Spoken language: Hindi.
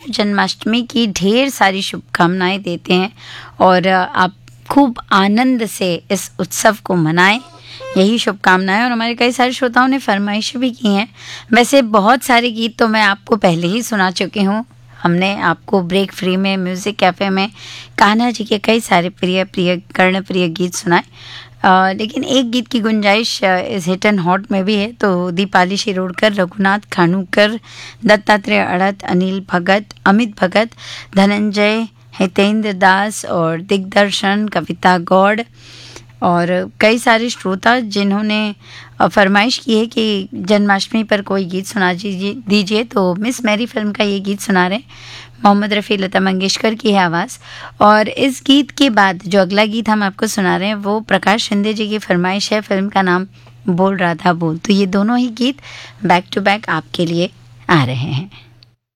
तो जन्माष्टमी की ढेर सारी शुभकामनाएं देते हैं और आप खूब आनंद से इस उत्सव को मनाएं, यही शुभकामनाएं। और हमारे कई सारे श्रोताओं ने फरमाइशें भी की हैं। वैसे बहुत सारे गीत तो मैं आपको पहले ही सुना चुकी हूँ। हमने आपको ब्रेक फ्री में म्यूज़िक कैफ़े में कान्हा जी के कई सारे प्रिय कर्णप्रिय गीत सुनाए, लेकिन एक गीत की गुंजाइश इस हिट एंड हॉट में भी है। तो दीपाली शिरोडकर, रघुनाथ खानूकर, दत्तात्रेय अड़त, अनिल भगत, अमित भगत, धनंजय, हितेंद्र दास और दिग्दर्शन, कविता गौड़ और कई सारे श्रोता जिन्होंने फरमाइश की है कि जन्माष्टमी पर कोई गीत सुना दीजिए। तो मिस मैरी फिल्म का ये गीत सुना रहे हैं, मोहम्मद रफ़ी, लता मंगेशकर की है आवाज़। और इस गीत के बाद जो अगला गीत हम आपको सुना रहे हैं वो प्रकाश शिंदे जी की फरमाइश है, फिल्म का नाम बोल राधा बोल। तो ये दोनों ही गीत बैक टू बैक आपके लिए आ रहे हैं।